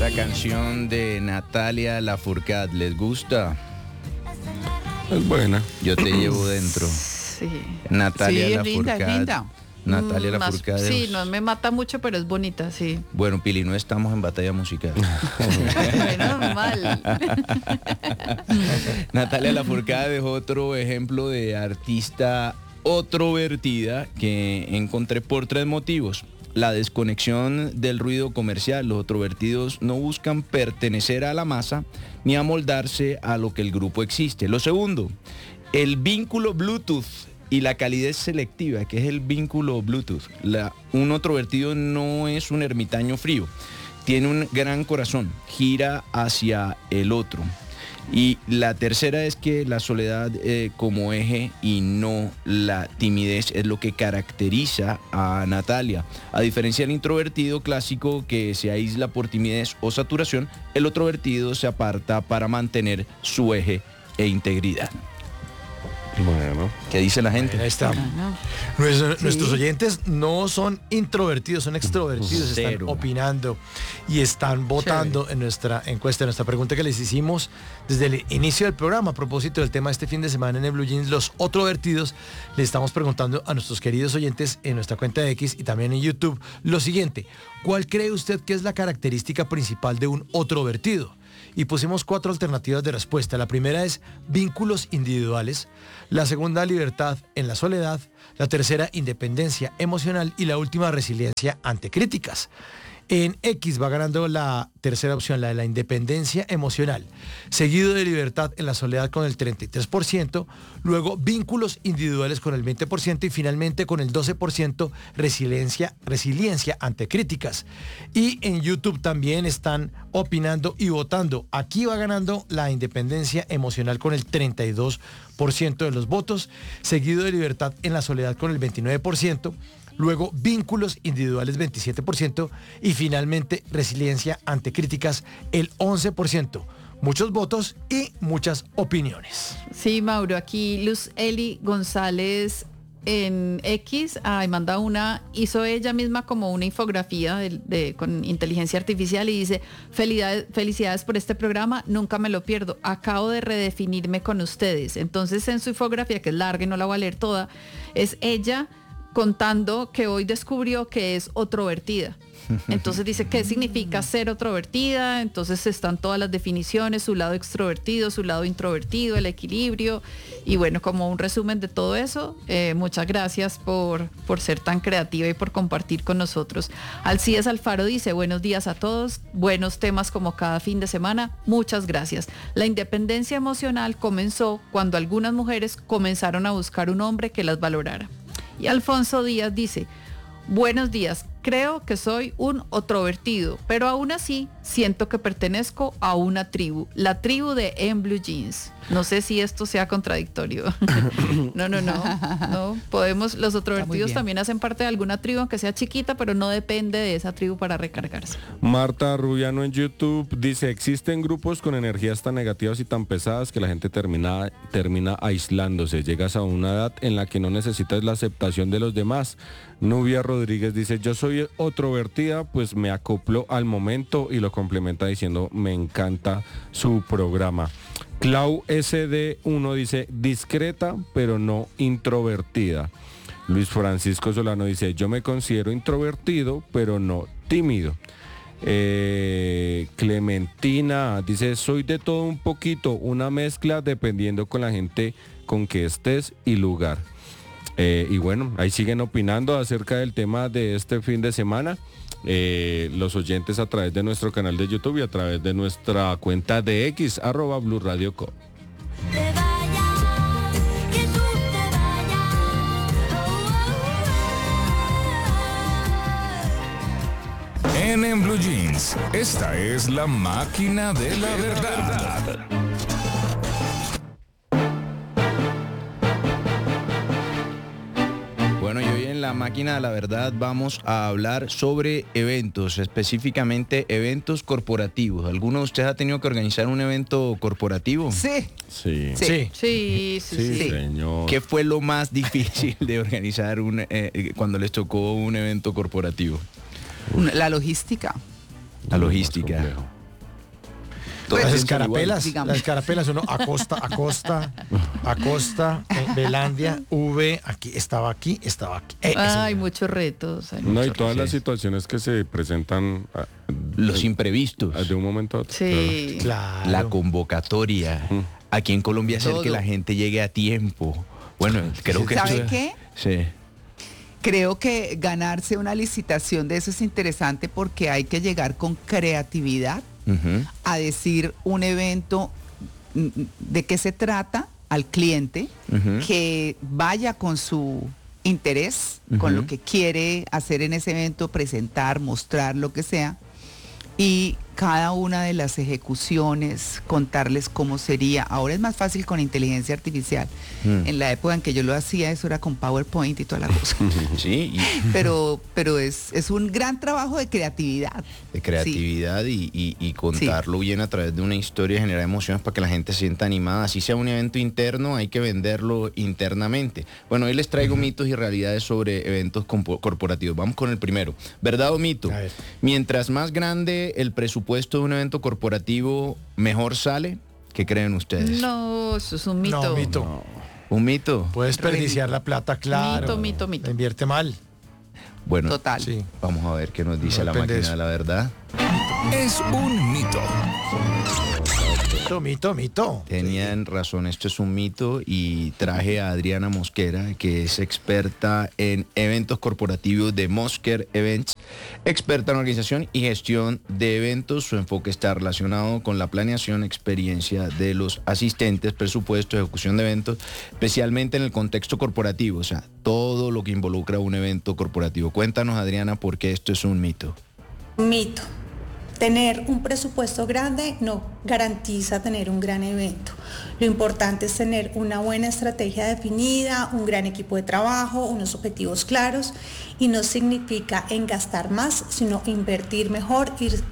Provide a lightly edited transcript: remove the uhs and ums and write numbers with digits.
Esta canción de Natalia Lafourcade, ¿les gusta? Es buena. Yo te llevo dentro. Sí. Natalia Sí, es Lafourcade. linda. Natalia Lafourcade. Sí, no me mata mucho, pero es bonita, sí. Bueno, Pili, no estamos en batalla musical. Bueno, normal. Natalia Lafourcade es otro ejemplo de artista otrovertida que encontré por 3 motivos. La desconexión del ruido comercial. Los otrovertidos no buscan pertenecer a la masa ni amoldarse a lo que el grupo existe. Lo segundo, el vínculo Bluetooth y la calidez selectiva, que es el vínculo Bluetooth. Un otrovertido no es un ermitaño frío, tiene un gran corazón, gira hacia el otro. Y la tercera es que la soledad como eje y no la timidez es lo que caracteriza a Natalia. A diferencia del introvertido clásico que se aísla por timidez o saturación, el otrovertido se aparta para mantener su eje e integridad. Bueno. ¿Qué dice la gente? Ahí está. Nuestros oyentes no son introvertidos, son extrovertidos, están opinando y están votando en nuestra encuesta, en nuestra pregunta que les hicimos desde el inicio del programa a propósito del tema de este fin de semana en el Blue Jeans, los otrovertidos. Le estamos preguntando a nuestros queridos oyentes en nuestra cuenta de X y también en YouTube lo siguiente: ¿cuál cree usted que es la característica principal de un otrovertido? Y pusimos 4 alternativas de respuesta. La primera es vínculos individuales, la segunda libertad en la soledad, la tercera independencia emocional y la última resiliencia ante críticas. En X va ganando la tercera opción, la de la independencia emocional, seguido de libertad en la soledad con el 33%, luego vínculos individuales con el 20% y finalmente con el 12% resiliencia ante críticas. Y en YouTube también están opinando y votando. Aquí va ganando la independencia emocional con el 32% de los votos, seguido de libertad en la soledad con el 29%. Luego vínculos individuales 27% y finalmente resiliencia ante críticas el 11%. Muchos votos y muchas opiniones. Sí, Mauro, aquí Luz Eli González en X hizo ella misma como una infografía con inteligencia artificial y dice: felicidades por este programa, nunca me lo pierdo, acabo de redefinirme con ustedes. Entonces en su infografía, que es larga y no la voy a leer toda, es ella contando que hoy descubrió que es otrovertida. Entonces dice qué significa ser otrovertida, entonces están todas las definiciones, su lado extrovertido, su lado introvertido, el equilibrio, y bueno, como un resumen de todo eso, muchas gracias por ser tan creativa y por compartir con nosotros. Alcides Alfaro dice: buenos días a todos, buenos temas como cada fin de semana, muchas gracias. La independencia emocional comenzó cuando algunas mujeres comenzaron a buscar un hombre que las valorara. Y Alfonso Díaz dice: buenos días, creo que soy un otrovertido, pero aún así siento que pertenezco a una tribu, la tribu de En Blue Jeans. No sé si esto sea contradictorio. No. Los otrovertidos también hacen parte de alguna tribu, aunque sea chiquita, pero no depende de esa tribu para recargarse. Marta Rubiano en YouTube dice: existen grupos con energías tan negativas y tan pesadas que la gente termina aislándose. Llegas a una edad en la que no necesitas la aceptación de los demás. Nubia Rodríguez dice: yo soy otrovertida, pues me acoplo al momento, y lo complementa diciendo: me encanta su programa. Clau SD1 dice: discreta pero no introvertida. Luis Francisco Solano dice: yo me considero introvertido pero no tímido. Clementina dice: soy de todo un poquito, una mezcla dependiendo con la gente con que estés y lugar. Y bueno, ahí siguen opinando acerca del tema de este fin de semana. Los oyentes a través de nuestro canal de YouTube y a través de nuestra cuenta de X, @Blue Radio Co. En Blue Jeans, esta es la máquina de la verdad. Bueno, y hoy en la máquina de la verdad vamos a hablar sobre eventos, específicamente eventos corporativos. ¿Alguno de ustedes ha tenido que organizar un evento corporativo? Sí. Sí, señor. ¿Qué fue lo más difícil de organizar cuando les tocó un evento corporativo? La logística. La logística. Las escarapelas, digamos. las escarapelas, uno Acosta, Belandia, V, aquí, estaba aquí. Hay muchos retos. No, y todas las situaciones que se presentan Los imprevistos. de un momento a otro. Sí. Claro. La convocatoria. Aquí en Colombia hacer que la gente llegue a tiempo. Bueno, creo que ¿Sabe eso- qué? Sí. Creo que ganarse una licitación de eso es interesante porque hay que llegar con creatividad Ujú. a decir un evento de qué se trata al cliente, Ujú. que vaya con su interés, con lo que quiere hacer en ese evento, presentar, mostrar, lo que sea, y cada una de las ejecuciones, contarles cómo sería. Ahora es más fácil con inteligencia artificial. En la época en que yo lo hacía, eso era con PowerPoint y toda la cosa. Sí, y pero es un gran trabajo de creatividad. de creatividad y contarlo bien a través de una historia, generar emociones para que la gente se sienta animada. Así sea un evento interno, hay que venderlo internamente. Bueno, hoy les traigo mitos y realidades sobre eventos corporativos. Vamos con el primero. ¿Verdad o mito? A ver. Mientras más grande el presupuesto de un evento corporativo, mejor sale. ¿Qué creen ustedes? No, eso es un mito. No, mito. ¿Un mito? Puedes desperdiciar la plata, claro. Mito. La invierte mal. Bueno, Total. Sí. vamos a ver qué nos dice No la depende de máquina de eso. la verdad. Es un mito. Mito. Tenían razón, esto es un mito y traje a Adriana Mosquera, que es experta en eventos corporativos de Mosker Events, experta en organización y gestión de eventos. Su enfoque está relacionado con la planeación, experiencia de los asistentes, presupuesto, ejecución de eventos, especialmente en el contexto corporativo, o sea, todo lo que involucra un evento corporativo. Cuéntanos, Adriana, por qué esto es un mito. Mito. Tener un presupuesto grande no garantiza tener un gran evento. Lo importante es tener una buena estrategia definida, un gran equipo de trabajo, unos objetivos claros, y no significa en gastar más, sino invertir mejor, ir